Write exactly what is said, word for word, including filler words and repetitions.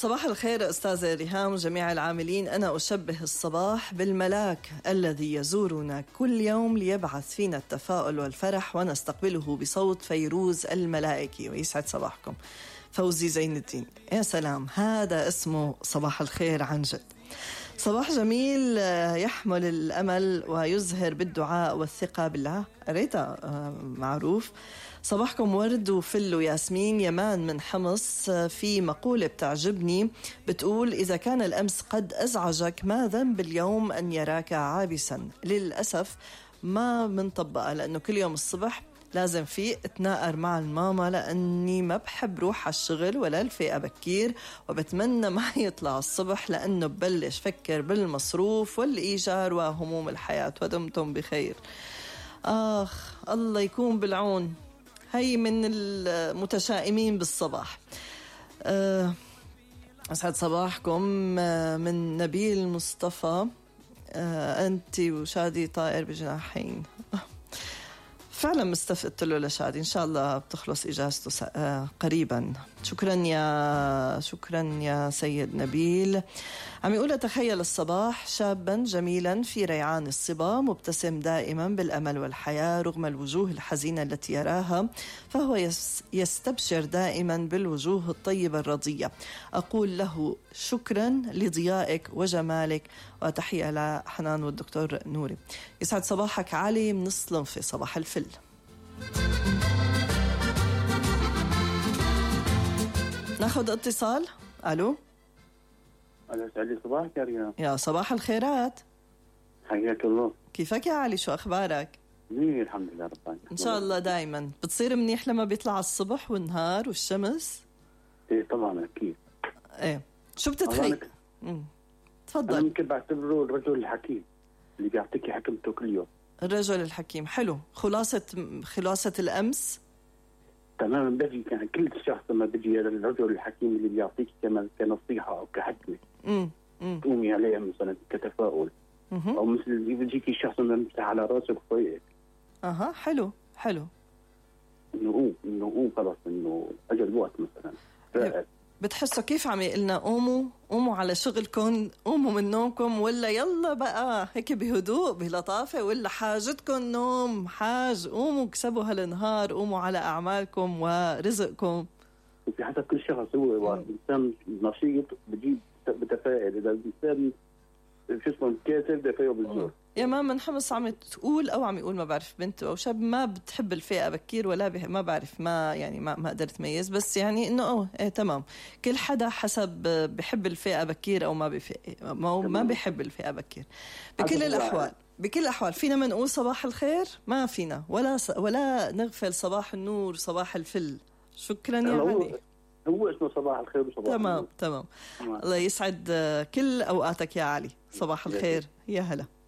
صباح الخير أستاذة ريهام وجميع العاملين. أنا أشبه الصباح بالملاك الذي يزورنا كل يوم ليبعث فينا التفاؤل والفرح ونستقبله بصوت فيروز الملائكي. ويسعد صباحكم. فوزي زين الدين. يا سلام، هذا اسمه صباح الخير عن جد. صباح جميل يحمل الأمل ويزهر بالدعاء والثقة بالله. قريتها معروف. صباحكم ورد وفل وياسمين. يمان من حمص في مقولة بتعجبني بتقول: إذا كان الأمس قد أزعجك ما ذنب اليوم أن يراك عابسا. للأسف ما منطبقها، لأنه كل يوم الصبح لازم فيه اتناقر مع الماما، لأني ما بحب روح على الشغل ولا الفيقة بكير، وبتمنى ما يطلع الصبح لأنه ببلش فكر بالمصروف والإيجار وهموم الحياة. ودمتم بخير. آخ الله يكون بالعون. هي من المتشائمين بالصباح. أه أسعد صباحكم. من نبيل مصطفى. أه أنت وشادي طائر بجناحين. فعلا مستفدت له لشادي، إن شاء الله بتخلص إجازته قريبا. شكرا يا شكرا يا سيد نبيل. عم يقول: تخيل الصباح شابا جميلا في ريعان الصبا، مبتسم دائما بالأمل والحياة رغم الوجوه الحزينة التي يراها، فهو يستبشر دائما بالوجوه الطيبة الرضية. أقول له شكرا لضيائك وجمالك، وتحية لحنان والدكتور نوري. يسعد صباحك علي من الصلنفة. صباح الفل. ناخذ اتصال. ألو. أهلا وسهلا. صباحك يا ريان. يا صباح الخيرات. حياك الله. كيفك يا علي؟ شو أخبارك؟ منيح الحمد لله رب العالمين. إن شاء الله دايما بتصير منيح لما بيطلع الصبح والنهار والشمس. إيه طبعا أكيد. إيه شو بتتخيل؟ تفضل. أنا ممكن بعتبره الرجل الحكيم اللي بيعطيكي حكمته كل يوم. الرجل الحكيم حلو. خلاصة خلاصة الأمس تماما. بيجي كان كل شخص لما بيجي الرجل الحكيم اللي بيعطيك كمان كنصيحة أو كحكمة تقومي عليها مثلا كتفاؤل، مم. أو مثل بيجيكي شخص يمسح على راسك وفوقك. أها حلو حلو. إنه قوم إنه قوم خلاص إنه أجل الوقت مثلا. رأت. بتحسوا كيف عم يقلنا قوموا قوموا على شغلكم، قوموا من نومكم، ولا يلا بقى هيك بهدوء بلطافة، ولا حاجتكم نوم حاج، قوموا كسبوا هالنهار، قوموا على أعمالكم ورزقكم. في حسب كل شخص. هو الإنسان نشيط بجيب بتفائل، إذا الإنسان شو اسمه كاتب دفايه بالزور. يا ما من حمص عم تقول او عم يقول ما بعرف بنت او شاب ما بتحب الفئة بكير ولا به ما بعرف ما يعني ما ما قدرت اميز، بس يعني انه اه ايه تمام. كل حدا حسب بحب الفئة بكير او ما بفئة ما, ما بحب الفئة بكير. بكل الاحوال بكل الاحوال فينا ما نقول صباح الخير؟ ما فينا، ولا ولا نغفل صباح النور صباح الفل. شكرا يا علي. هو اسمه صباح الخير وصباح تمام النور. تمام. الله يسعد كل اوقاتك يا علي. صباح الخير. يا هلا.